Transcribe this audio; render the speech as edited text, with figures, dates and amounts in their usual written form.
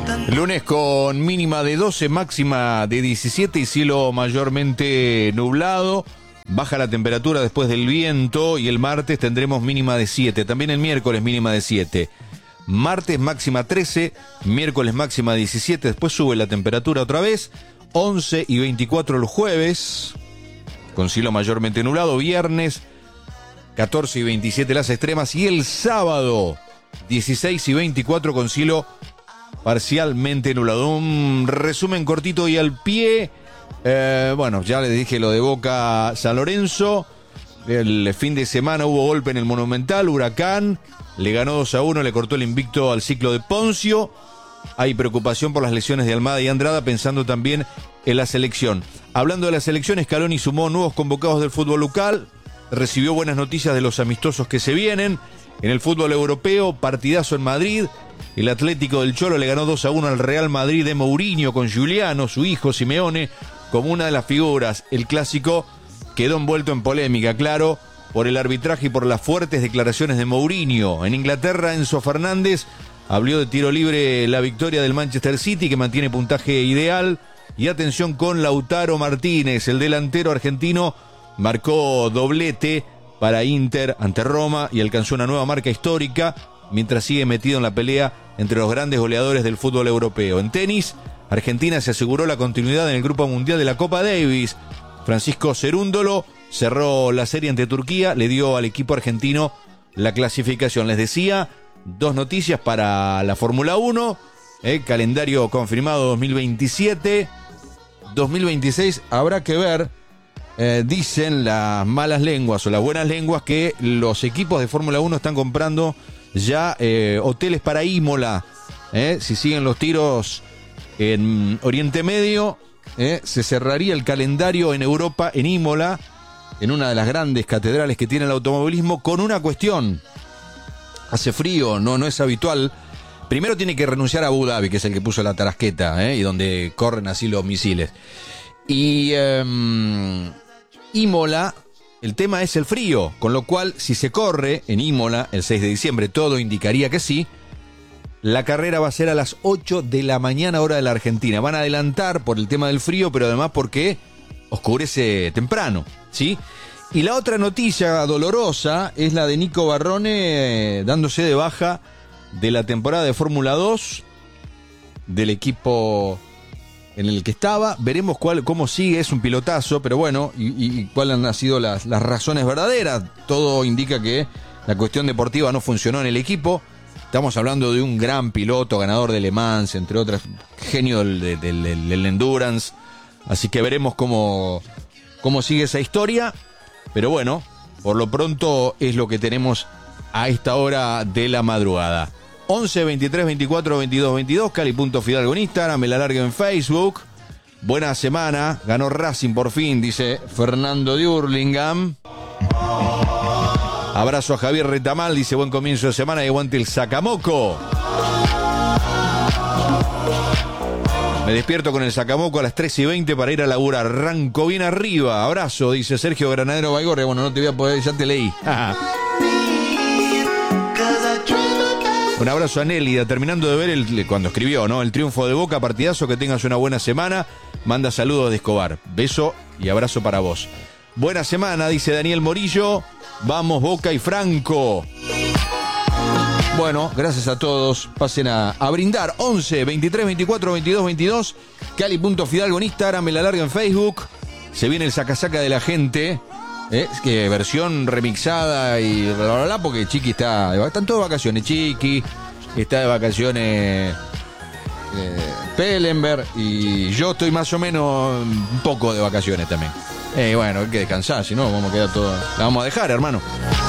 Lunes con mínima de 12, máxima de 17 y cielo mayormente nublado. Baja la temperatura después del viento y el martes tendremos mínima de 7. También el miércoles mínima de 7. Martes máxima 13, miércoles máxima 17, después sube la temperatura otra vez. 11 y 24 el jueves, con cielo mayormente nublado. Viernes 14 y 27 las extremas. Y el sábado 16 y 24 con cielo parcialmente nublado. Un resumen cortito y al pie. Bueno, ya les dije lo de Boca San Lorenzo. El fin de semana hubo golpe en el Monumental. Huracán le ganó 2-1, le cortó el invicto al ciclo de Poncio. Hay preocupación por las lesiones de Almada y Andrada, pensando también en la selección. Hablando de la selección, Scaloni sumó nuevos convocados del fútbol local. Recibió buenas noticias de los amistosos que se vienen. En el fútbol europeo, partidazo en Madrid. El Atlético del Cholo le ganó 2-1 al Real Madrid de Mourinho, con Giuliano, su hijo Simeone, como una de las figuras. El clásico quedó envuelto en polémica, claro, por el arbitraje y por las fuertes declaraciones de Mourinho. En Inglaterra, Enzo Fernández habló de tiro libre la victoria del Manchester City, que mantiene puntaje ideal. Y atención con Lautaro Martínez, el delantero argentino, marcó doblete para Inter ante Roma y alcanzó una nueva marca histórica, mientras sigue metido en la pelea entre los grandes goleadores del fútbol europeo. En tenis, Argentina se aseguró la continuidad en el Grupo Mundial de la Copa Davis. Francisco Cerúndolo cerró la serie ante Turquía, le dio al equipo argentino la clasificación. Les decía, dos noticias para la Fórmula 1, calendario confirmado 2027, 2026, habrá que ver. Dicen las malas lenguas o las buenas lenguas que los equipos de Fórmula 1 están comprando ya hoteles para Imola. Si siguen los tiros en Oriente Medio, se cerraría el calendario en Europa, en Imola, en una de las grandes catedrales que tiene el automovilismo, con una cuestión. Hace frío, no es habitual. Primero tiene que renunciar a Abu Dhabi, que es el que puso la tarasqueta, y donde corren así los misiles. Y Imola, el tema es el frío, con lo cual si se corre en Imola el 6 de diciembre, todo indicaría que sí. La carrera va a ser a las 8 de la mañana hora de la Argentina. Van a adelantar por el tema del frío, pero además porque oscurece temprano, ¿sí? Y la otra noticia dolorosa es la de Nico Barrone dándose de baja de la temporada de Fórmula 2 del equipo en el que estaba. Veremos cómo sigue, es un pilotazo, pero bueno, y cuáles han sido las razones verdaderas. Todo indica que la cuestión deportiva no funcionó en el equipo. Estamos hablando de un gran piloto, ganador de Le Mans, entre otras, genio del endurance. Así que veremos cómo sigue esa historia. Pero bueno, por lo pronto es lo que tenemos a esta hora de la madrugada. 11 23 24 22 22, Cali.Fidalgo en Instagram, me la largo en Facebook. Buena semana, ganó Racing por fin, dice Fernando de Hurlingham. Abrazo a Javier Retamal, dice buen comienzo de semana y aguante el Sacamoco. Me despierto con el Sacamoco a las 3:20 para ir a laburar. Arranco bien arriba. Abrazo, dice Sergio Granadero Baigorria. Bueno, no te voy a poder, ya te leí. Un abrazo a Nélida, terminando de ver cuando escribió, ¿no? El triunfo de Boca, partidazo, que tengas una buena semana. Manda saludos de Escobar. Beso y abrazo para vos. Buena semana, dice Daniel Morillo. Vamos Boca y Franco. Bueno, gracias a todos. Pasen a brindar. 11 23 24 22 22. Cali.Fidalgo en Instagram, me la larga en Facebook. Se viene el saca-saca de la gente. Es que versión remixada y bla, bla, bla, porque Chiqui están todos de vacaciones. Chiqui está de vacaciones, Pellenberg, y yo estoy más o menos un poco de vacaciones también. Bueno, hay que descansar, si no vamos a quedar todos. La vamos a dejar, hermano.